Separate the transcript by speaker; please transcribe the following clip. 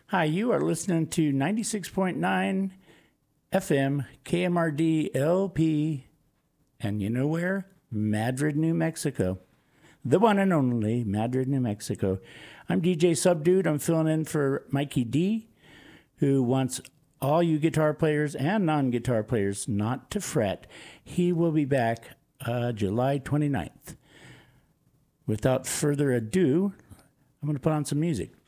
Speaker 1: Hi, you are listening to 96.9 FM KMRD LP, and you know where? Madrid, New Mexico. The one and only Madrid, New Mexico. I'm DJ Subdude. I'm filling in for Mikey D, who wants all you guitar players and non-guitar players not to fret. He will be back July 29th. Without further ado, I'm going to put on some music.